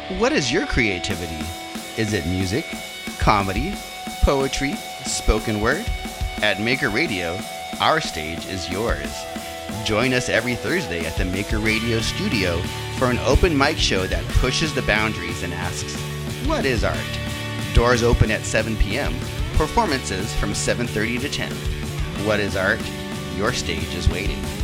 What is your creativity? Is it music, comedy, poetry, spoken word? At Maker Radio, our stage is yours. Join us every Thursday at the Maker Radio studio for an open mic show that pushes the boundaries and asks, what is art? Doors open at 7 p.m. Performances from 7:30 to 10. What is art? Your stage is waiting.